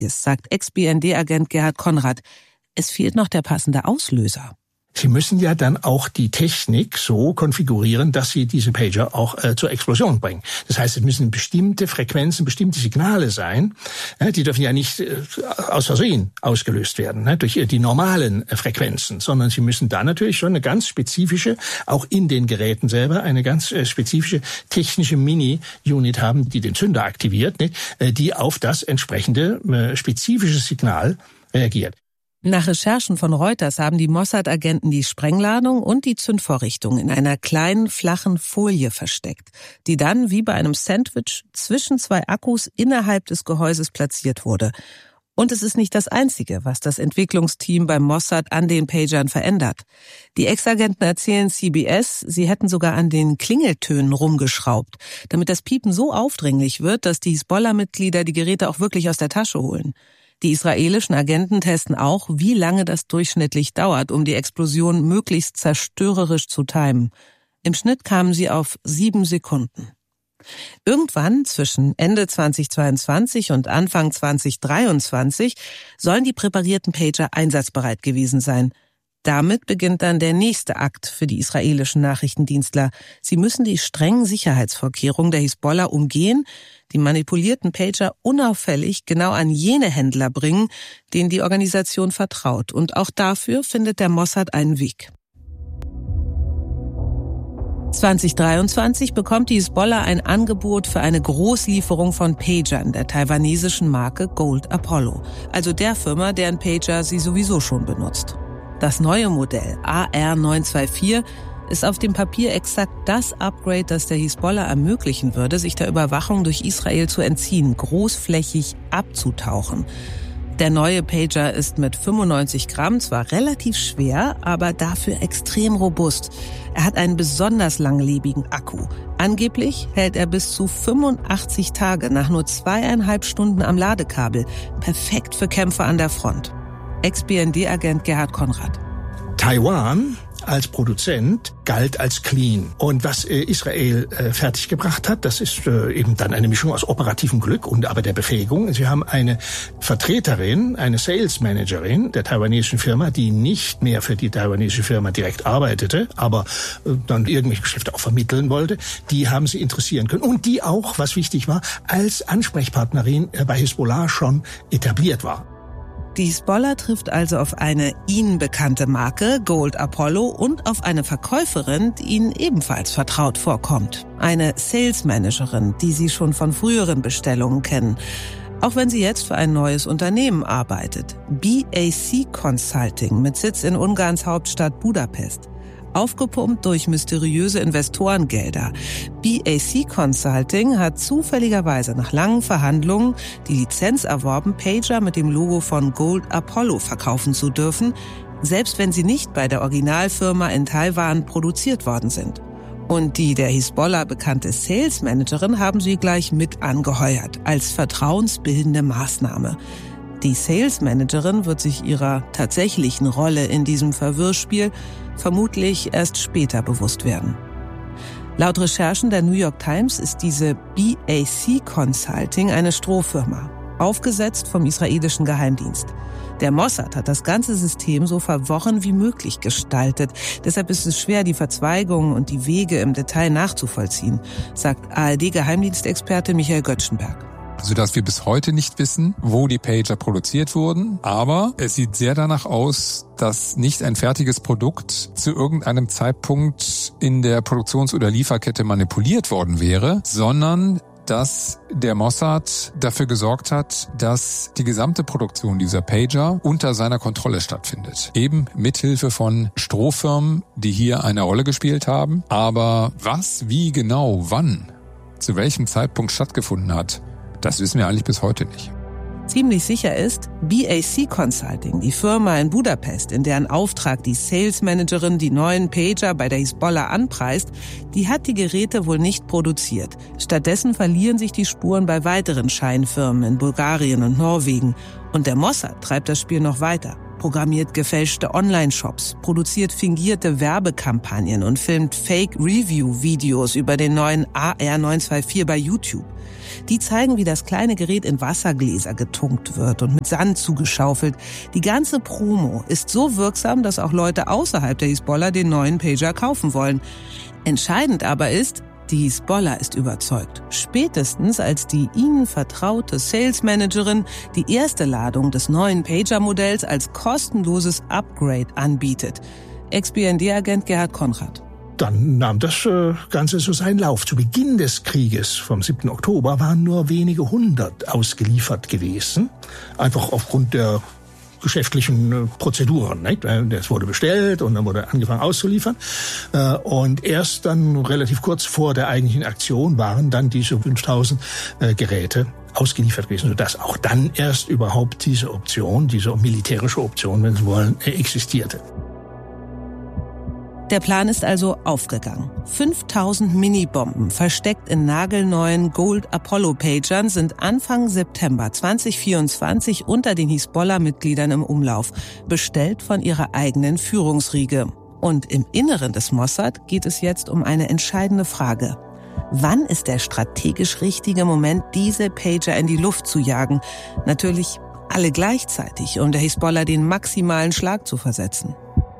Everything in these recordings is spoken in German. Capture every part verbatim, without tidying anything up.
ist, sagt Ex-B N D-Agent Gerhard Konrad. Es fehlt noch der passende Auslöser. Sie müssen ja dann auch die Technik so konfigurieren, dass Sie diese Pager auch äh, zur Explosion bringen. Das heißt, es müssen bestimmte Frequenzen, bestimmte Signale sein. Ja, die dürfen ja nicht äh, aus Versehen ausgelöst werden, ne, durch äh, die normalen äh, Frequenzen, sondern Sie müssen da natürlich schon eine ganz spezifische, auch in den Geräten selber, eine ganz äh, spezifische technische Mini-Unit haben, die den Zünder aktiviert, ne, äh, die auf das entsprechende äh, spezifische Signal reagiert. Nach Recherchen von Reuters haben die Mossad-Agenten die Sprengladung und die Zündvorrichtung in einer kleinen, flachen Folie versteckt, die dann wie bei einem Sandwich zwischen zwei Akkus innerhalb des Gehäuses platziert wurde. Und es ist nicht das Einzige, was das Entwicklungsteam beim Mossad an den Pagern verändert. Die Ex-Agenten erzählen C B S, sie hätten sogar an den Klingeltönen rumgeschraubt, damit das Piepen so aufdringlich wird, dass die Hisbollah-Mitglieder die Geräte auch wirklich aus der Tasche holen. Die israelischen Agenten testen auch, wie lange das durchschnittlich dauert, um die Explosion möglichst zerstörerisch zu timen. Im Schnitt kamen sie auf sieben Sekunden. Irgendwann zwischen Ende zweitausendzweiundzwanzig und Anfang zweitausenddreiundzwanzig sollen die präparierten Pager einsatzbereit gewesen sein. Damit beginnt dann der nächste Akt für die israelischen Nachrichtendienstler. Sie müssen die strengen Sicherheitsvorkehrungen der Hisbollah umgehen, die manipulierten Pager unauffällig genau an jene Händler bringen, denen die Organisation vertraut. Und auch dafür findet der Mossad einen Weg. zweitausenddreiundzwanzig bekommt die Hisbollah ein Angebot für eine Großlieferung von Pagern der taiwanesischen Marke Gold Apollo, also der Firma, deren Pager sie sowieso schon benutzt. Das neue Modell A R neun zwei vier ist auf dem Papier exakt das Upgrade, das der Hisbollah ermöglichen würde, sich der Überwachung durch Israel zu entziehen, großflächig abzutauchen. Der neue Pager ist mit fünfundneunzig Gramm zwar relativ schwer, aber dafür extrem robust. Er hat einen besonders langlebigen Akku. Angeblich hält er bis zu fünfundachtzig Tage nach nur zweieinhalb Stunden am Ladekabel. Perfekt für Kämpfer an der Front. Ex-B N D-Agent Gerhard Konrad. Taiwan als Produzent galt als clean. Und was äh, Israel äh, fertiggebracht hat, das ist äh, eben dann eine Mischung aus operativem Glück und aber der Befähigung. Sie haben eine Vertreterin, eine Sales Managerin der taiwanesischen Firma, die nicht mehr für die taiwanesische Firma direkt arbeitete, aber äh, dann irgendwelche Geschäfte auch vermitteln wollte. Die haben sie interessieren können. Und die auch, was wichtig war, als Ansprechpartnerin äh, bei Hisbollah schon etabliert war. Die Hisbollah trifft also auf eine ihnen bekannte Marke, Gold Apollo, und auf eine Verkäuferin, die ihnen ebenfalls vertraut vorkommt. Eine Sales Managerin, die sie schon von früheren Bestellungen kennen. Auch wenn sie jetzt für ein neues Unternehmen arbeitet. B A C Consulting mit Sitz in Ungarns Hauptstadt Budapest. Aufgepumpt durch mysteriöse Investorengelder. B A C Consulting hat zufälligerweise nach langen Verhandlungen die Lizenz erworben, Pager mit dem Logo von Gold Apollo verkaufen zu dürfen, selbst wenn sie nicht bei der Originalfirma in Taiwan produziert worden sind. Und die der Hisbollah bekannte Sales Managerin haben sie gleich mit angeheuert, als vertrauensbildende Maßnahme. Die Sales Managerin wird sich ihrer tatsächlichen Rolle in diesem Verwirrspiel vermutlich erst später bewusst werden. Laut Recherchen der New York Times ist diese B A C Consulting eine Strohfirma, aufgesetzt vom israelischen Geheimdienst. Der Mossad hat das ganze System so verworren wie möglich gestaltet. Deshalb ist es schwer, die Verzweigungen und die Wege im Detail nachzuvollziehen, sagt A R D-Geheimdienstexperte Michael Göttschenberg. Sodass wir bis heute nicht wissen, wo die Pager produziert wurden. Aber es sieht sehr danach aus, dass nicht ein fertiges Produkt zu irgendeinem Zeitpunkt in der Produktions- oder Lieferkette manipuliert worden wäre, sondern dass der Mossad dafür gesorgt hat, dass die gesamte Produktion dieser Pager unter seiner Kontrolle stattfindet. Eben mithilfe von Strohfirmen, die hier eine Rolle gespielt haben. Aber was, wie genau, wann, zu welchem Zeitpunkt stattgefunden hat, das wissen wir eigentlich bis heute nicht. Ziemlich sicher ist, B A C Consulting, die Firma in Budapest, in deren Auftrag die Sales Managerin die neuen Pager bei der Hisbollah anpreist, die hat die Geräte wohl nicht produziert. Stattdessen verlieren sich die Spuren bei weiteren Scheinfirmen in Bulgarien und Norwegen. Und der Mossad treibt das Spiel noch weiter. Programmiert gefälschte Online-Shops, produziert fingierte Werbekampagnen und filmt Fake-Review-Videos über den neuen A R neun zwei vier bei YouTube. Die zeigen, wie das kleine Gerät in Wassergläser getunkt wird und mit Sand zugeschaufelt. Die ganze Promo ist so wirksam, dass auch Leute außerhalb der Hisbollah den neuen Pager kaufen wollen. Entscheidend aber ist, die Hisbollah ist überzeugt. Spätestens als die ihnen vertraute Sales Managerin die erste Ladung des neuen Pager-Modells als kostenloses Upgrade anbietet. Ex-B N D-Agent Gerhard Konrad. Dann nahm das äh, Ganze so seinen Lauf. Zu Beginn des Krieges vom siebten Oktober waren nur wenige hundert ausgeliefert gewesen. Einfach aufgrund der geschäftlichen Prozeduren. Nicht? Das wurde bestellt und dann wurde angefangen auszuliefern. Und erst dann relativ kurz vor der eigentlichen Aktion waren dann diese fünftausend Geräte ausgeliefert gewesen, sodass auch dann erst überhaupt diese Option, diese militärische Option, wenn Sie wollen, existierte. Der Plan ist also aufgegangen. fünftausend Minibomben, versteckt in nagelneuen Gold-Apollo-Pagern, sind Anfang September zweitausendvierundzwanzig unter den Hisbollah-Mitgliedern im Umlauf, bestellt von ihrer eigenen Führungsriege. Und im Inneren des Mossad geht es jetzt um eine entscheidende Frage. Wann ist der strategisch richtige Moment, diese Pager in die Luft zu jagen? Natürlich alle gleichzeitig, um der Hisbollah den maximalen Schlag zu versetzen.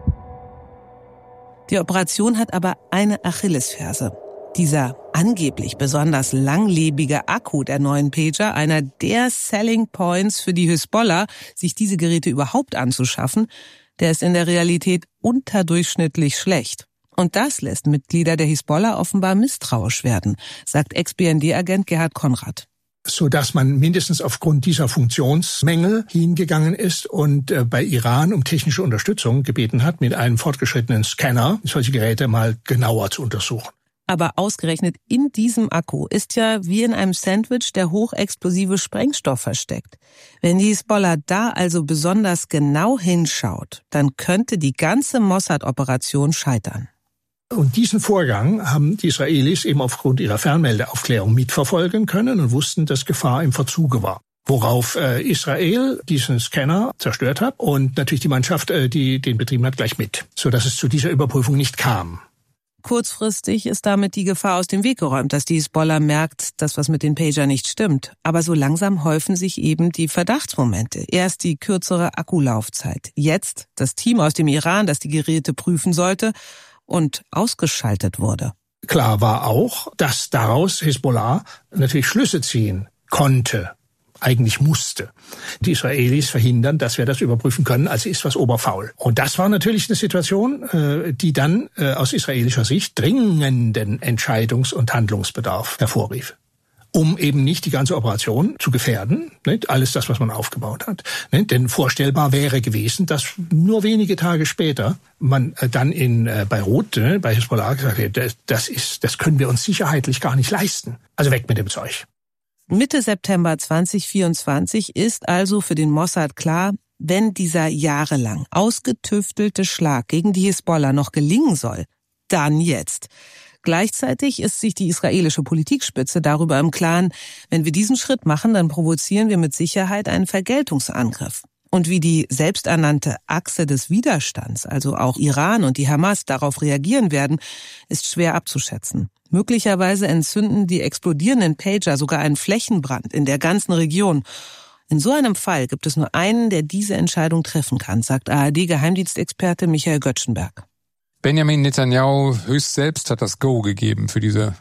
Die Operation hat aber eine Achillesferse. Dieser angeblich besonders langlebige Akku der neuen Pager, einer der Selling Points für die Hisbollah, sich diese Geräte überhaupt anzuschaffen, der ist in der Realität unterdurchschnittlich schlecht. Und das lässt Mitglieder der Hisbollah offenbar misstrauisch werden, sagt Ex-B N D-Agent Gerhard Konrad. So dass man mindestens aufgrund dieser Funktionsmängel hingegangen ist und äh, bei Iran um technische Unterstützung gebeten hat, mit einem fortgeschrittenen Scanner solche Geräte mal genauer zu untersuchen. Aber ausgerechnet in diesem Akku ist ja wie in einem Sandwich der hochexplosive Sprengstoff versteckt. Wenn die Hisbollah da also besonders genau hinschaut, dann könnte die ganze Mossad-Operation scheitern. Und diesen Vorgang haben die Israelis eben aufgrund ihrer Fernmeldeaufklärung mitverfolgen können und wussten, dass Gefahr im Verzuge war. Worauf äh, Israel diesen Scanner zerstört hat und natürlich die Mannschaft, äh, die den betrieben hat, gleich mit, sodass es zu dieser Überprüfung nicht kam. Kurzfristig ist damit die Gefahr aus dem Weg geräumt, dass die Hisbollah merkt, dass was mit den Pager nicht stimmt. Aber so langsam häufen sich eben die Verdachtsmomente. Erst die kürzere Akkulaufzeit, jetzt das Team aus dem Iran, das die Geräte prüfen sollte und ausgeschaltet wurde. Klar war auch, dass daraus Hisbollah natürlich Schlüsse ziehen konnte, eigentlich musste. Die Israelis verhindern, dass wir das überprüfen können, also ist was oberfaul. Und das war natürlich eine Situation, die dann aus israelischer Sicht dringenden Entscheidungs- und Handlungsbedarf hervorrief. Um eben nicht die ganze Operation zu gefährden, nicht? Alles das, was man aufgebaut hat. Nicht? Denn vorstellbar wäre gewesen, dass nur wenige Tage später man dann in Beirut, ne, bei Hisbollah gesagt hätte, das, das ist, das können wir uns sicherheitlich gar nicht leisten. Also weg mit dem Zeug. Mitte September zweitausendvierundzwanzig ist also für den Mossad klar, wenn dieser jahrelang ausgetüftelte Schlag gegen die Hisbollah noch gelingen soll, dann jetzt. Gleichzeitig ist sich die israelische Politikspitze darüber im Klaren, wenn wir diesen Schritt machen, dann provozieren wir mit Sicherheit einen Vergeltungsangriff. Und wie die selbsternannte Achse des Widerstands, also auch Iran und die Hamas, darauf reagieren werden, ist schwer abzuschätzen. Möglicherweise entzünden die explodierenden Pager sogar einen Flächenbrand in der ganzen Region. In so einem Fall gibt es nur einen, der diese Entscheidung treffen kann, sagt A R D-Geheimdienstexperte Michael Göttschenberg. Benjamin Netanyahu höchst selbst hat das Go gegeben für diese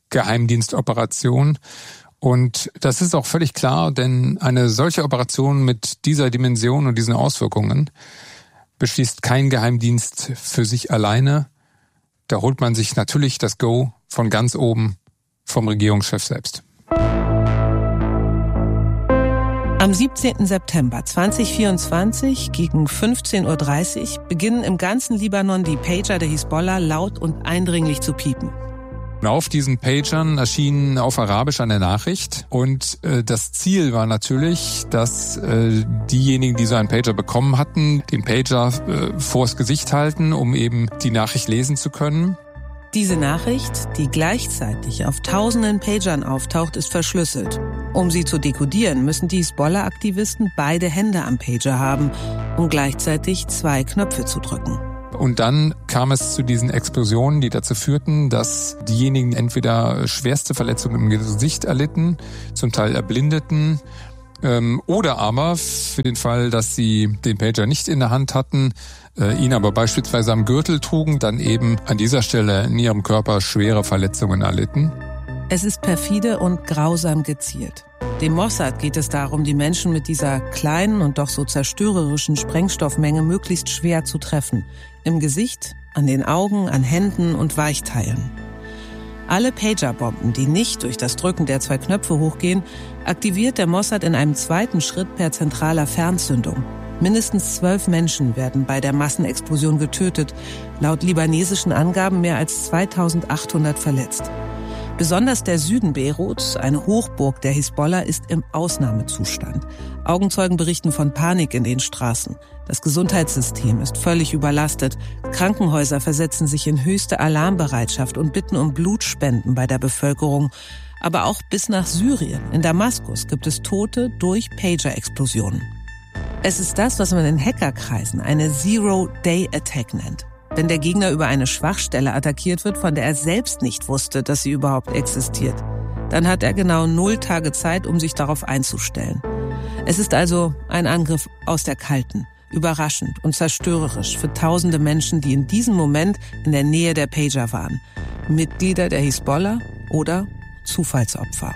Geheimdienstoperation. Und das ist auch völlig klar, denn eine solche Operation mit dieser Dimension und diesen Auswirkungen beschließt kein Geheimdienst für sich alleine. Da holt man sich natürlich das Go von ganz oben vom Regierungschef selbst. Am siebzehnten September zweitausendvierundzwanzig gegen fünfzehn Uhr dreißig beginnen im ganzen Libanon die Pager der Hisbollah laut und eindringlich zu piepen. Auf diesen Pagern erschien auf Arabisch eine Nachricht und äh, das Ziel war natürlich, dass äh, diejenigen, die so einen Pager bekommen hatten, den Pager äh, vors Gesicht halten, um eben die Nachricht lesen zu können. Diese Nachricht, die gleichzeitig auf tausenden Pagern auftaucht, ist verschlüsselt. Um sie zu dekodieren, müssen die Hisbollah-Aktivisten beide Hände am Pager haben, um gleichzeitig zwei Knöpfe zu drücken. Und dann kam es zu diesen Explosionen, die dazu führten, dass diejenigen entweder schwerste Verletzungen im Gesicht erlitten, zum Teil erblindeten, ähm, oder aber für den Fall, dass sie den Pager nicht in der Hand hatten, äh, ihn aber beispielsweise am Gürtel trugen, dann eben an dieser Stelle in ihrem Körper schwere Verletzungen erlitten. Es ist perfide und grausam gezielt. Dem Mossad geht es darum, die Menschen mit dieser kleinen und doch so zerstörerischen Sprengstoffmenge möglichst schwer zu treffen. Im Gesicht, an den Augen, an Händen und Weichteilen. Alle Pagerbomben, die nicht durch das Drücken der zwei Knöpfe hochgehen, aktiviert der Mossad in einem zweiten Schritt per zentraler Fernzündung. Mindestens zwölf Menschen werden bei der Massenexplosion getötet, laut libanesischen Angaben mehr als zweitausendachthundert verletzt. Besonders der Süden Beiruts, eine Hochburg der Hisbollah, ist im Ausnahmezustand. Augenzeugen berichten von Panik in den Straßen. Das Gesundheitssystem ist völlig überlastet. Krankenhäuser versetzen sich in höchste Alarmbereitschaft und bitten um Blutspenden bei der Bevölkerung. Aber auch bis nach Syrien, in Damaskus, gibt es Tote durch Pager-Explosionen. Es ist das, was man in Hackerkreisen eine Zero-Day-Attack nennt. Wenn der Gegner über eine Schwachstelle attackiert wird, von der er selbst nicht wusste, dass sie überhaupt existiert, dann hat er genau null Tage Zeit, um sich darauf einzustellen. Es ist also ein Angriff aus der Kalten, überraschend und zerstörerisch für tausende Menschen, die in diesem Moment in der Nähe der Pager waren. Mitglieder der Hisbollah oder Zufallsopfer.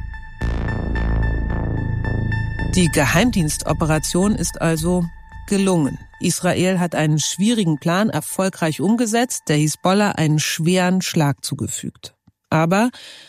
Die Geheimdienstoperation ist also gelungen. Israel hat einen schwierigen Plan erfolgreich umgesetzt, der Hisbollah einen schweren Schlag zugefügt. Aber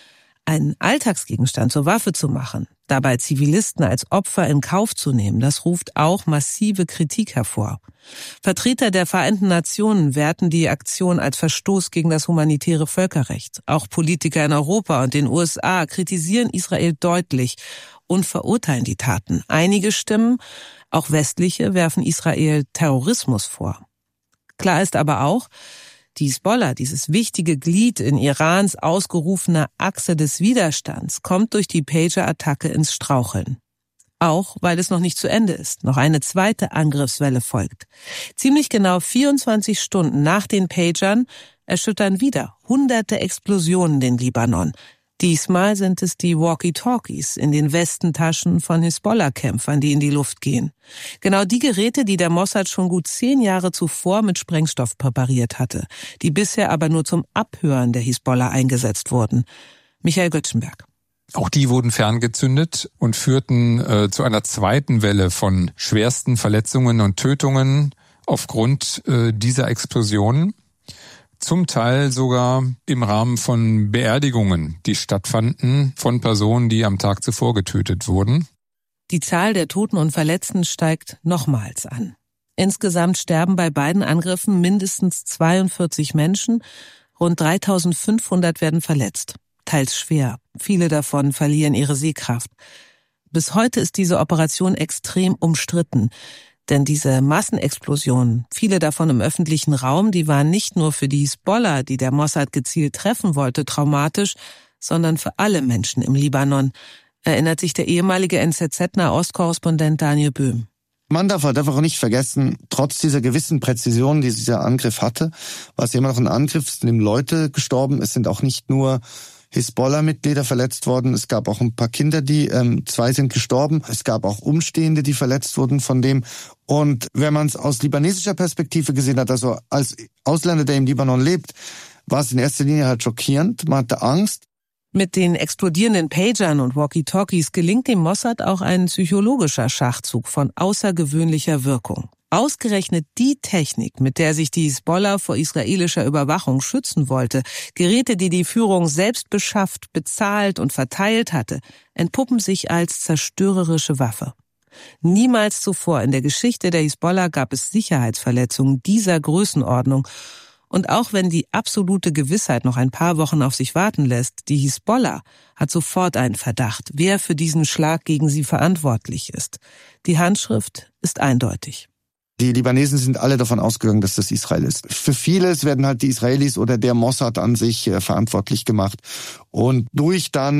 einen Alltagsgegenstand zur Waffe zu machen, dabei Zivilisten als Opfer in Kauf zu nehmen, das ruft auch massive Kritik hervor. Vertreter der Vereinten Nationen werten die Aktion als Verstoß gegen das humanitäre Völkerrecht. Auch Politiker in Europa und den U S A kritisieren Israel deutlich und verurteilen die Taten. Einige Stimmen, auch westliche, werfen Israel Terrorismus vor. Klar ist aber auch, die Hisbollah, dieses wichtige Glied in Irans ausgerufener Achse des Widerstands, kommt durch die Pager-Attacke ins Straucheln. Auch weil es noch nicht zu Ende ist. Noch eine zweite Angriffswelle folgt. Ziemlich genau vierundzwanzig Stunden nach den Pagern erschüttern wieder hunderte Explosionen den Libanon. Diesmal sind es die Walkie-Talkies in den Westentaschen von Hisbollah-Kämpfern, die in die Luft gehen. Genau die Geräte, die der Mossad schon gut zehn Jahre zuvor mit Sprengstoff präpariert hatte, die bisher aber nur zum Abhören der Hisbollah eingesetzt wurden. Michael Göttschenberg. Auch die wurden ferngezündet und führten äh, zu einer zweiten Welle von schwersten Verletzungen und Tötungen aufgrund äh, dieser Explosionen. Zum Teil sogar im Rahmen von Beerdigungen, die stattfanden von Personen, die am Tag zuvor getötet wurden. Die Zahl der Toten und Verletzten steigt nochmals an. Insgesamt sterben bei beiden Angriffen mindestens zweiundvierzig Menschen, rund dreitausendfünfhundert werden verletzt, teils schwer. Viele davon verlieren ihre Sehkraft. Bis heute ist diese Operation extrem umstritten. Denn diese Massenexplosionen, viele davon im öffentlichen Raum, die waren nicht nur für die Hisbollah, die der Mossad gezielt treffen wollte, traumatisch, sondern für alle Menschen im Libanon, erinnert sich der ehemalige N Z Z-Nahostkorrespondent Daniel Böhm. Man darf halt einfach nicht vergessen, trotz dieser gewissen Präzision, die dieser Angriff hatte, war es immer noch ein Angriff, es sind Leute gestorben, es sind auch nicht nur Hisbollah-Mitglieder verletzt worden. Es gab auch ein paar Kinder, die, ähm, zwei sind gestorben. Es gab auch Umstehende, die verletzt wurden von dem. Und wenn man es aus libanesischer Perspektive gesehen hat, also als Ausländer, der im Libanon lebt, war es in erster Linie halt schockierend. Man hatte Angst. Mit den explodierenden Pagern und Walkie-Talkies gelingt dem Mossad auch ein psychologischer Schachzug von außergewöhnlicher Wirkung. Ausgerechnet die Technik, mit der sich die Hisbollah vor israelischer Überwachung schützen wollte, Geräte, die die Führung selbst beschafft, bezahlt und verteilt hatte, entpuppen sich als zerstörerische Waffe. Niemals zuvor in der Geschichte der Hisbollah gab es Sicherheitsverletzungen dieser Größenordnung. Und auch wenn die absolute Gewissheit noch ein paar Wochen auf sich warten lässt, die Hisbollah hat sofort einen Verdacht, wer für diesen Schlag gegen sie verantwortlich ist. Die Handschrift ist eindeutig. Die Libanesen sind alle davon ausgegangen, dass das Israel ist. Für vieles werden halt die Israelis oder der Mossad an sich äh, verantwortlich gemacht. Und durch dann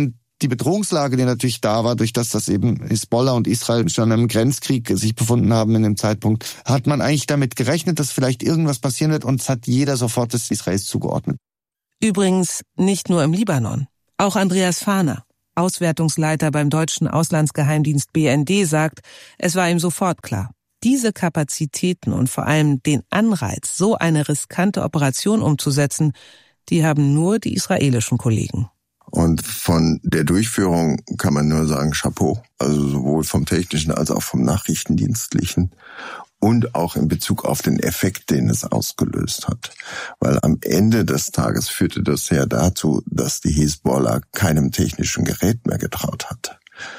die Bedrohungslage, die natürlich da war, durch das, dass eben Hisbollah und Israel schon im Grenzkrieg sich befunden haben in dem Zeitpunkt, hat man eigentlich damit gerechnet, dass vielleicht irgendwas passieren wird, und es hat jeder sofort des Israels zugeordnet. Übrigens nicht nur im Libanon. Auch Andreas Fahner, Auswertungsleiter beim deutschen Auslandsgeheimdienst B N D, sagt, es war ihm sofort klar. Diese Kapazitäten und vor allem den Anreiz, so eine riskante Operation umzusetzen, die haben nur die israelischen Kollegen. Und von der Durchführung kann man nur sagen, Chapeau. Also sowohl vom technischen als auch vom nachrichtendienstlichen. Und auch in Bezug auf den Effekt, den es ausgelöst hat. Weil am Ende des Tages führte das ja dazu, dass die Hisbollah keinem technischen Gerät mehr getraut hat.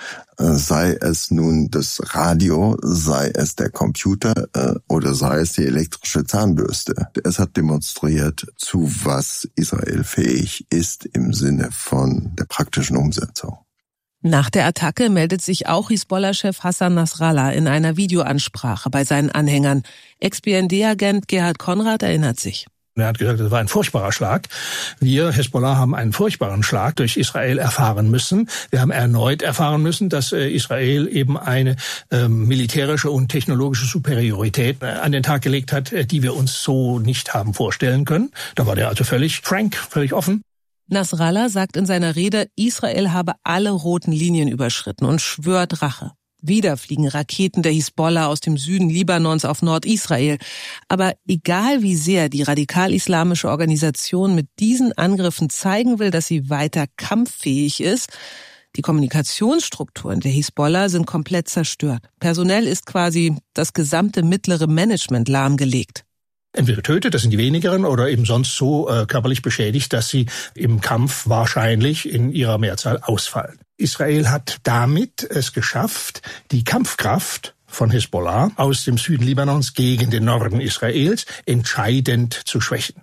Sei es nun das Radio, sei es der Computer oder sei es die elektrische Zahnbürste. Es hat demonstriert, zu was Israel fähig ist im Sinne von der praktischen Umsetzung. Nach der Attacke meldet sich auch Hisbollah-Chef Hassan Nasrallah in einer Videoansprache bei seinen Anhängern. Ex-B N D-Agent Gerhard Konrad erinnert sich. Er hat gesagt, das war ein furchtbarer Schlag. Wir, Hisbollah, haben einen furchtbaren Schlag durch Israel erfahren müssen. Wir haben erneut erfahren müssen, dass äh, Israel eben eine äh, militärische und technologische Superiorität äh, an den Tag gelegt hat, äh, die wir uns so nicht haben vorstellen können. Da war der also völlig frank, völlig offen. Nasrallah sagt in seiner Rede, Israel habe alle roten Linien überschritten und schwört Rache. Wieder fliegen Raketen der Hisbollah aus dem Süden Libanons auf Nordisrael. Aber egal wie sehr die radikal-islamische Organisation mit diesen Angriffen zeigen will, dass sie weiter kampffähig ist, die Kommunikationsstrukturen der Hisbollah sind komplett zerstört. Personell ist quasi das gesamte mittlere Management lahmgelegt. Entweder tötet, das sind die wenigeren, oder eben sonst so äh, körperlich beschädigt, dass sie im Kampf wahrscheinlich in ihrer Mehrzahl ausfallen. Israel hat damit es geschafft, die Kampfkraft von Hisbollah aus dem Süden Libanons gegen den Norden Israels entscheidend zu schwächen.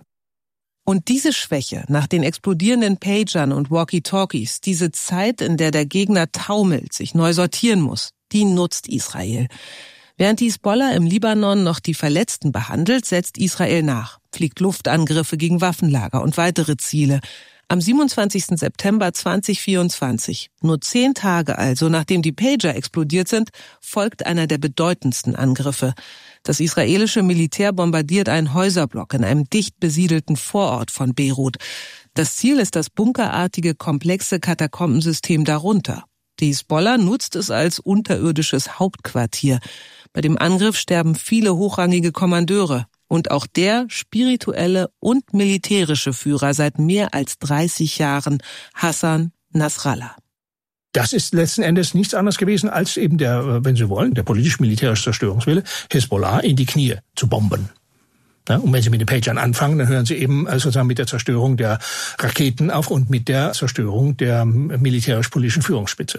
Und diese Schwäche nach den explodierenden Pagern und Walkie-Talkies, diese Zeit, in der der Gegner taumelt, sich neu sortieren muss, die nutzt Israel. Während die Hisbollah im Libanon noch die Verletzten behandelt, setzt Israel nach, fliegt Luftangriffe gegen Waffenlager und weitere Ziele. Am siebenundzwanzigsten September zweitausendvierundzwanzig, nur zehn Tage also nachdem die Pager explodiert sind, folgt einer der bedeutendsten Angriffe. Das israelische Militär bombardiert einen Häuserblock in einem dicht besiedelten Vorort von Beirut. Das Ziel ist das bunkerartige, komplexe Katakombensystem darunter. Die Hisbollah nutzt es als unterirdisches Hauptquartier. Bei dem Angriff sterben viele hochrangige Kommandeure und auch der spirituelle und militärische Führer seit mehr als dreißig Jahren, Hassan Nasrallah. Das ist letzten Endes nichts anderes gewesen als eben der, wenn Sie wollen, der politisch-militärische Zerstörungswille, Hisbollah in die Knie zu bomben. Ja, und wenn Sie mit den Pagern anfangen, dann hören Sie eben sozusagen mit der Zerstörung der Raketen auf und mit der Zerstörung der militärisch-politischen Führungsspitze.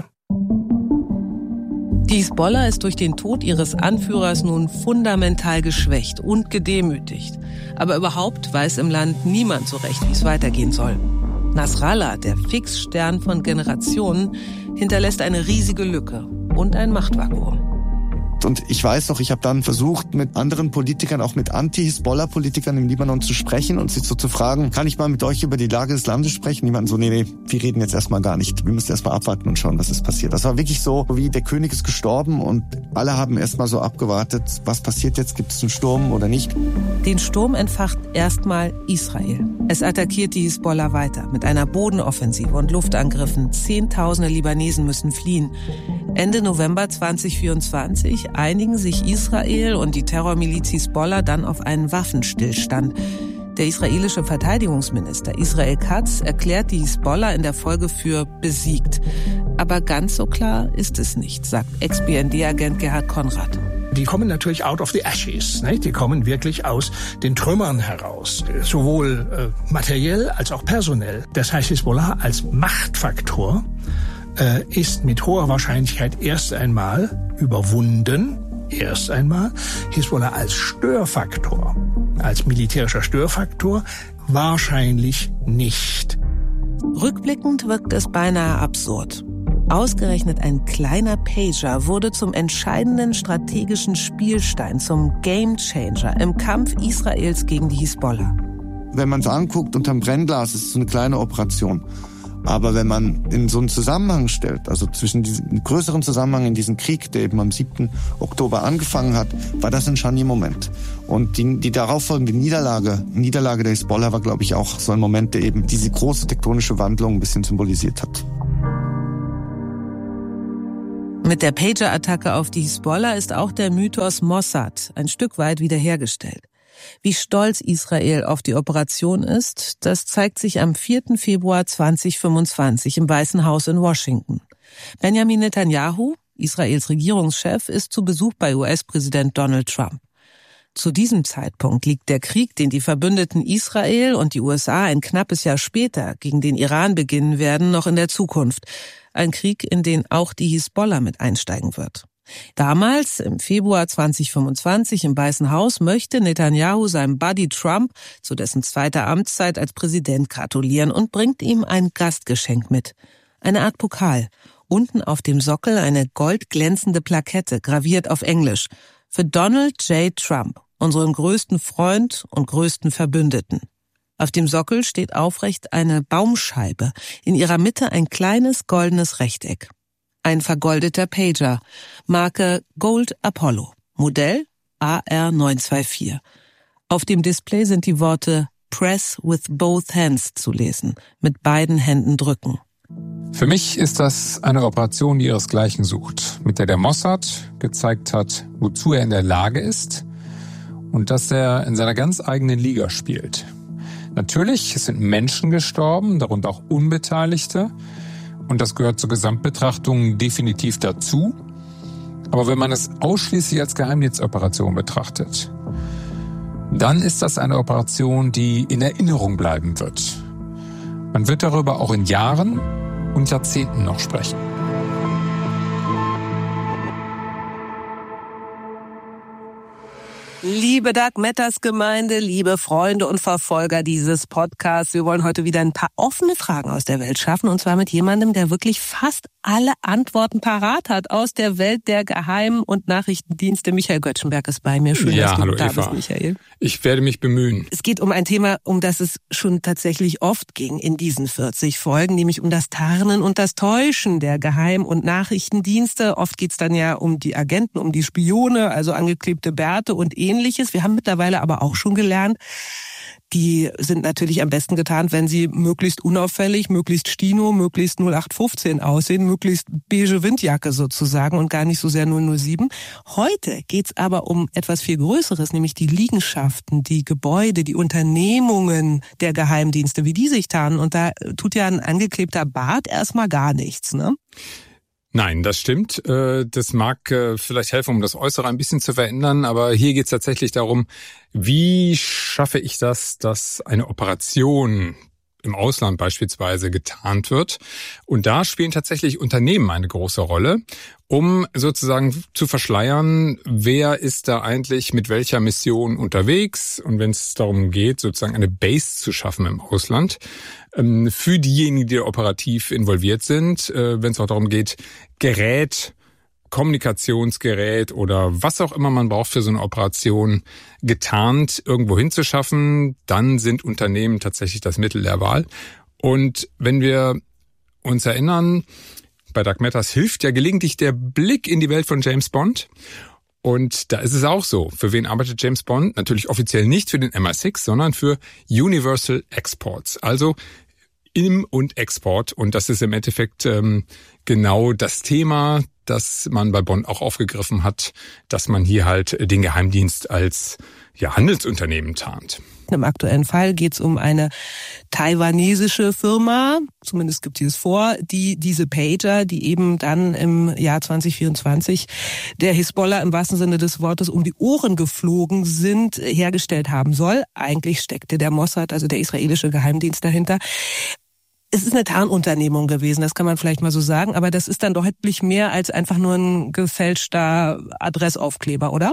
Die Hisbollah ist durch den Tod ihres Anführers nun fundamental geschwächt und gedemütigt. Aber überhaupt weiß im Land niemand so recht, wie es weitergehen soll. Nasrallah, der Fixstern von Generationen, hinterlässt eine riesige Lücke und ein Machtvakuum. Und ich weiß noch, ich habe dann versucht, mit anderen Politikern, auch mit Anti-Hisbollah-Politikern im Libanon zu sprechen und sie so zu fragen, kann ich mal mit euch über die Lage des Landes sprechen? Die meinten so, nee, nee, wir reden jetzt erstmal gar nicht. Wir müssen erstmal abwarten und schauen, was ist passiert. Das war wirklich so, wie der König ist gestorben und alle haben erstmal so abgewartet, was passiert jetzt, gibt es einen Sturm oder nicht? Den Sturm entfacht erstmal Israel. Es attackiert die Hisbollah weiter mit einer Bodenoffensive und Luftangriffen. Zehntausende Libanesen müssen fliehen. Ende November zweitausendvierundzwanzig einigen sich Israel und die Terrormiliz Hisbollah dann auf einen Waffenstillstand. Der israelische Verteidigungsminister Israel Katz erklärt die Hisbollah in der Folge für besiegt. Aber ganz so klar ist es nicht, sagt Ex-B N D-Agent Gerhard Konrad. Die kommen natürlich out of the ashes, ne? Die kommen wirklich aus den Trümmern heraus, sowohl äh, materiell als auch personell. Das heißt, Hisbollah als Machtfaktor äh, ist mit hoher Wahrscheinlichkeit erst einmal überwunden, erst einmal. Hisbollah als Störfaktor, als militärischer Störfaktor wahrscheinlich nicht. Rückblickend wirkt es beinahe absurd. Ausgerechnet ein kleiner Pager wurde zum entscheidenden strategischen Spielstein, zum Gamechanger im Kampf Israels gegen die Hisbollah. Wenn man es anguckt, unterm Brennglas ist es so eine kleine Operation. Aber wenn man in so einen Zusammenhang stellt, also zwischen diesen einen größeren Zusammenhang in diesem Krieg, der eben am siebten Oktober angefangen hat, war das ein Scharniermoment. Und die, die darauffolgende Niederlage, Niederlage der Hisbollah war, glaube ich, auch so ein Moment, der eben diese große tektonische Wandlung ein bisschen symbolisiert hat. Mit der Pager-Attacke auf die Hisbollah ist auch der Mythos Mossad ein Stück weit wiederhergestellt. Wie stolz Israel auf die Operation ist, das zeigt sich am vierten Februar zweitausendfünfundzwanzig im Weißen Haus in Washington. Benjamin Netanyahu, Israels Regierungschef, ist zu Besuch bei U S-Präsident Donald Trump. Zu diesem Zeitpunkt liegt der Krieg, den die Verbündeten Israel und die U S A ein knappes Jahr später gegen den Iran beginnen werden, noch in der Zukunft. Ein Krieg, in den auch die Hisbollah mit einsteigen wird. Damals, im Februar zweitausendfünfundzwanzig im Weißen Haus, möchte Netanyahu seinem Buddy Trump zu dessen zweiter Amtszeit als Präsident gratulieren und bringt ihm ein Gastgeschenk mit. Eine Art Pokal. Unten auf dem Sockel eine goldglänzende Plakette, graviert auf Englisch. Für Donald J. Trump, unseren größten Freund und größten Verbündeten. Auf dem Sockel steht aufrecht eine Baumscheibe, in ihrer Mitte ein kleines goldenes Rechteck. Ein vergoldeter Pager, Marke Gold Apollo, Modell A R neun zwei vier. Auf dem Display sind die Worte Press with both hands zu lesen, mit beiden Händen drücken. Für mich ist das eine Operation, die ihresgleichen sucht, mit der der Mossad gezeigt hat, wozu er in der Lage ist und dass er in seiner ganz eigenen Liga spielt. Natürlich, es sind Menschen gestorben, darunter auch Unbeteiligte, und das gehört zur Gesamtbetrachtung definitiv dazu. Aber wenn man es ausschließlich als Geheimdienstoperation betrachtet, dann ist das eine Operation, die in Erinnerung bleiben wird. Man wird darüber auch in Jahren und Jahrzehnten noch sprechen. Liebe Dark Matters Gemeinde, liebe Freunde und Verfolger dieses Podcasts, wir wollen heute wieder ein paar offene Fragen aus der Welt schaffen, und zwar mit jemandem, der wirklich fast alle Antworten parat hat aus der Welt der Geheim- und Nachrichtendienste. Michael Göttschenberg ist bei mir. Schön, ja, dass du hallo da Eva. bist, Michael. Ich werde mich bemühen. Es geht um ein Thema, um das es schon tatsächlich oft ging in diesen vierzig Folgen, nämlich um das Tarnen und das Täuschen der Geheim- und Nachrichtendienste. Oft geht's dann ja um die Agenten, um die Spione, also angeklebte Bärte und ähnliches. Wir haben mittlerweile aber auch schon gelernt, die sind natürlich am besten getarnt, wenn sie möglichst unauffällig, möglichst Stino, möglichst null acht fünfzehn aussehen, möglichst beige Windjacke sozusagen und gar nicht so sehr null null sieben. Heute geht's aber um etwas viel Größeres, nämlich die Liegenschaften, die Gebäude, die Unternehmungen der Geheimdienste, wie die sich tarnen. Und da tut ja ein angeklebter Bart erstmal gar nichts, ne? Nein, das stimmt. Das mag vielleicht helfen, um das Äußere ein bisschen zu verändern, aber hier geht es tatsächlich darum, wie schaffe ich das, dass eine Operation im Ausland beispielsweise getarnt wird. Und da spielen tatsächlich Unternehmen eine große Rolle, um sozusagen zu verschleiern, wer ist da eigentlich mit welcher Mission unterwegs. Und wenn es darum geht, sozusagen eine Base zu schaffen im Ausland, für diejenigen, die operativ involviert sind, wenn es auch darum geht, Gerät, Kommunikationsgerät oder was auch immer man braucht für so eine Operation getarnt irgendwo hinzuschaffen, dann sind Unternehmen tatsächlich das Mittel der Wahl. Und wenn wir uns erinnern, bei Dark Matters hilft ja gelegentlich der Blick in die Welt von James Bond. Und da ist es auch so. Für wen arbeitet James Bond? Natürlich offiziell nicht für den M I sechs, sondern für Universal Exports. Also Im- und Export. Und das ist im Endeffekt ähm, genau das Thema, das man bei Bond auch aufgegriffen hat, dass man hier halt den Geheimdienst als ja, Handelsunternehmen tarnt. Im aktuellen Fall geht es um eine taiwanesische Firma, zumindest gibt sie es vor, die diese Pager, die eben dann im Jahr zwanzig vierundzwanzig der Hisbollah im wahrsten Sinne des Wortes um die Ohren geflogen sind, hergestellt haben soll. Eigentlich steckte der Mossad, also der israelische Geheimdienst, dahinter. Es ist eine Tarnunternehmung gewesen, das kann man vielleicht mal so sagen, aber das ist dann deutlich mehr als einfach nur ein gefälschter Adressaufkleber, oder?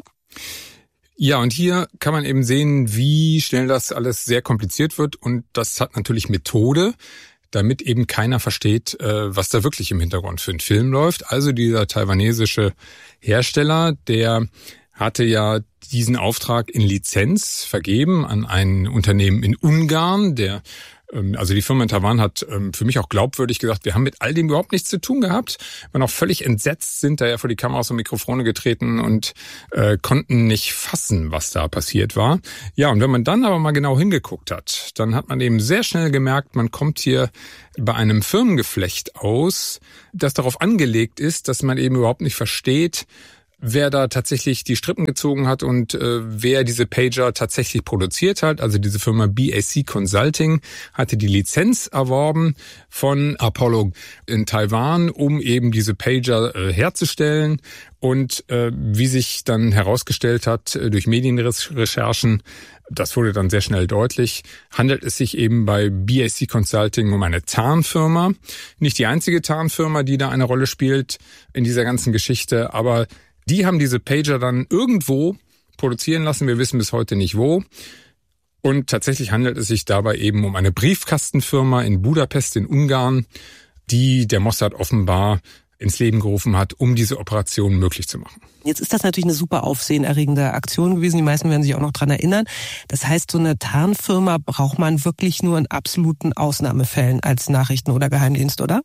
Ja, und hier kann man eben sehen, wie schnell das alles sehr kompliziert wird, und das hat natürlich Methode, damit eben keiner versteht, was da wirklich im Hintergrund für einen Film läuft. Also dieser taiwanesische Hersteller, der hatte ja diesen Auftrag in Lizenz vergeben an ein Unternehmen in Ungarn, der Also die Firma in Taiwan hat für mich auch glaubwürdig gesagt, wir haben mit all dem überhaupt nichts zu tun gehabt. Wir waren auch völlig entsetzt, sind da ja vor die Kameras und Mikrofone getreten und äh, konnten nicht fassen, was da passiert war. Ja, und wenn man dann aber mal genau hingeguckt hat, dann hat man eben sehr schnell gemerkt, man kommt hier bei einem Firmengeflecht aus, das darauf angelegt ist, dass man eben überhaupt nicht versteht, wer da tatsächlich die Strippen gezogen hat und äh, wer diese Pager tatsächlich produziert hat. Also diese Firma B A C Consulting hatte die Lizenz erworben von Apollo in Taiwan, um eben diese Pager äh, herzustellen. Und äh, wie sich dann herausgestellt hat äh, durch Medienrecherchen, das wurde dann sehr schnell deutlich, handelt es sich eben bei B A C Consulting um eine Tarnfirma. Nicht die einzige Tarnfirma, die da eine Rolle spielt in dieser ganzen Geschichte, aber die haben diese Pager dann irgendwo produzieren lassen. Wir wissen bis heute nicht wo. Und tatsächlich handelt es sich dabei eben um eine Briefkastenfirma in Budapest in Ungarn, die der Mossad offenbar ins Leben gerufen hat, um diese Operation möglich zu machen. Jetzt ist das natürlich eine super aufsehenerregende Aktion gewesen. Die meisten werden sich auch noch dran erinnern. Das heißt, so eine Tarnfirma braucht man wirklich nur in absoluten Ausnahmefällen als Nachrichten- oder Geheimdienst, oder?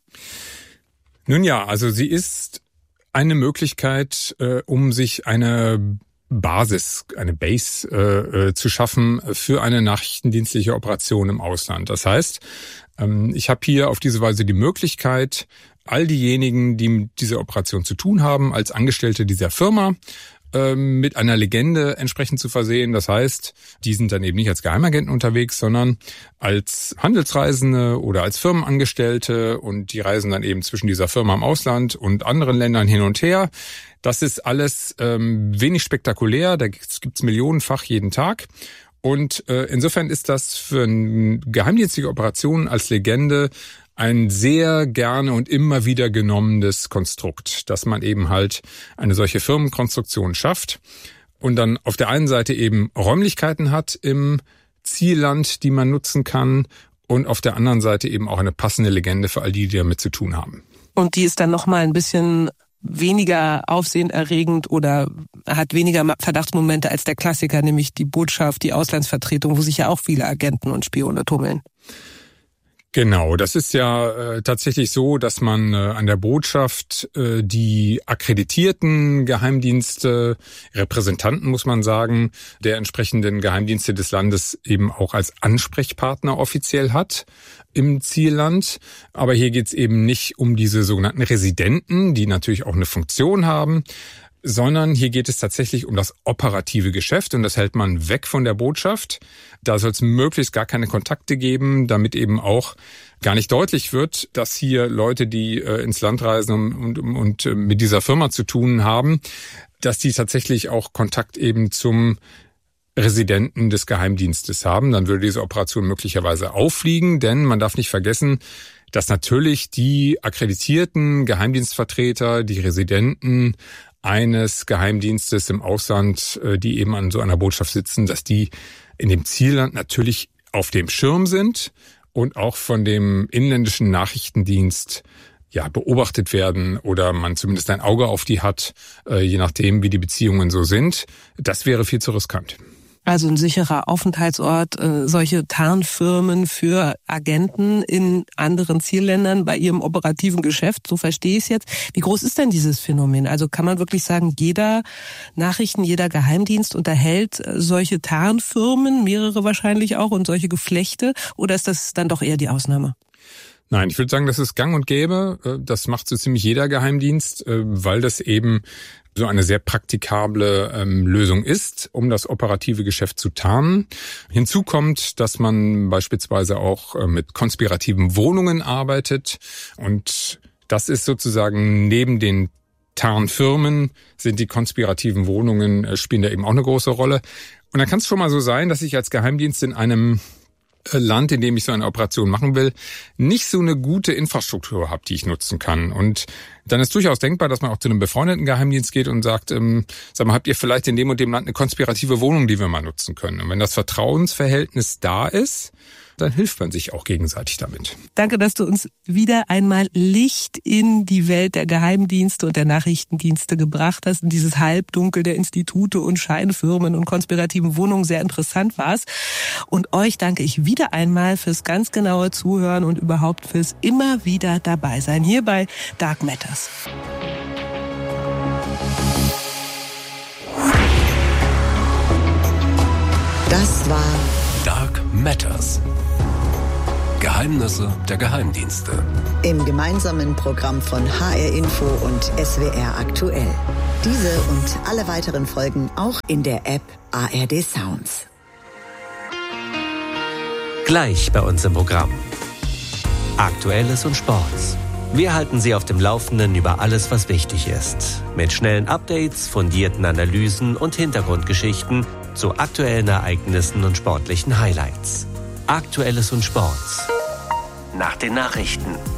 Nun ja, also sie ist eine Möglichkeit, äh, um sich eine Basis, eine Base äh, äh, zu schaffen für eine nachrichtendienstliche Operation im Ausland. Das heißt, ähm, ich habe hier auf diese Weise die Möglichkeit, all diejenigen, die mit dieser Operation zu tun haben, als Angestellte dieser Firma mit einer Legende entsprechend zu versehen. Das heißt, die sind dann eben nicht als Geheimagenten unterwegs, sondern als Handelsreisende oder als Firmenangestellte und die reisen dann eben zwischen dieser Firma im Ausland und anderen Ländern hin und her. Das ist alles ähm, wenig spektakulär, da gibt's millionenfach jeden Tag. Und äh, insofern ist das für eine geheimdienstliche Operation als Legende ein sehr gerne und immer wieder genommenes Konstrukt, dass man eben halt eine solche Firmenkonstruktion schafft und dann auf der einen Seite eben Räumlichkeiten hat im Zielland, die man nutzen kann und auf der anderen Seite eben auch eine passende Legende für all die, die damit zu tun haben. Und die ist dann nochmal ein bisschen weniger aufsehenerregend oder hat weniger Verdachtsmomente als der Klassiker, nämlich die Botschaft, die Auslandsvertretung, wo sich ja auch viele Agenten und Spione tummeln. Genau, das ist ja äh, tatsächlich so, dass man äh, an der Botschaft äh, die akkreditierten Geheimdienste, Repräsentanten muss man sagen, der entsprechenden Geheimdienste des Landes eben auch als Ansprechpartner offiziell hat im Zielland. Aber hier geht's eben nicht um diese sogenannten Residenten, die natürlich auch eine Funktion haben, sondern hier geht es tatsächlich um das operative Geschäft und das hält man weg von der Botschaft. Da soll es möglichst gar keine Kontakte geben, damit eben auch gar nicht deutlich wird, dass hier Leute, die äh, ins Land reisen und, und, und äh, mit dieser Firma zu tun haben, dass die tatsächlich auch Kontakt eben zum Residenten des Geheimdienstes haben. Dann würde diese Operation möglicherweise auffliegen, denn man darf nicht vergessen, dass natürlich die akkreditierten Geheimdienstvertreter, die Residenten eines Geheimdienstes im Ausland, die eben an so einer Botschaft sitzen, dass die in dem Zielland natürlich auf dem Schirm sind und auch von dem inländischen Nachrichtendienst ja beobachtet werden oder man zumindest ein Auge auf die hat, je nachdem, wie die Beziehungen so sind. Das wäre viel zu riskant. Also ein sicherer Aufenthaltsort, äh, solche Tarnfirmen für Agenten in anderen Zielländern bei ihrem operativen Geschäft, so verstehe ich es jetzt. Wie groß ist denn dieses Phänomen? Also kann man wirklich sagen, jeder Nachrichten, jeder Geheimdienst unterhält solche Tarnfirmen, mehrere wahrscheinlich auch, und solche Geflechte, oder ist das dann doch eher die Ausnahme? Nein, ich würde sagen, das ist gang und gäbe. Das macht so ziemlich jeder Geheimdienst, weil das eben so eine sehr praktikable ähm, Lösung ist, um das operative Geschäft zu tarnen. Hinzu kommt, dass man beispielsweise auch äh, mit konspirativen Wohnungen arbeitet. Und das ist sozusagen neben den Tarnfirmen sind die konspirativen Wohnungen, äh, spielen da eben auch eine große Rolle. Und dann kann es schon mal so sein, dass ich als Geheimdienst in einem Land, in dem ich so eine Operation machen will, nicht so eine gute Infrastruktur habe, die ich nutzen kann. Und dann ist durchaus denkbar, dass man auch zu einem befreundeten Geheimdienst geht und sagt, ähm, sag mal, habt ihr vielleicht in dem und dem Land eine konspirative Wohnung, die wir mal nutzen können? Und wenn das Vertrauensverhältnis da ist, dann hilft man sich auch gegenseitig damit. Danke, dass du uns wieder einmal Licht in die Welt der Geheimdienste und der Nachrichtendienste gebracht hast, in dieses Halbdunkel der Institute und Scheinfirmen und konspirativen Wohnungen. Sehr interessant war's. Und euch danke ich wieder einmal fürs ganz genaue Zuhören und überhaupt fürs immer wieder dabei sein hier bei Dark Matters. Das war Dark Matters. Geheimnisse der Geheimdienste. Im gemeinsamen Programm von H R Info und S W R aktuell. Diese und alle weiteren Folgen auch in der App A R D Sounds. Gleich bei uns im Programm. Aktuelles und Sports. Wir halten Sie auf dem Laufenden über alles, was wichtig ist. Mit schnellen Updates, fundierten Analysen und Hintergrundgeschichten zu aktuellen Ereignissen und sportlichen Highlights. Aktuelles und Sports. Nach den Nachrichten.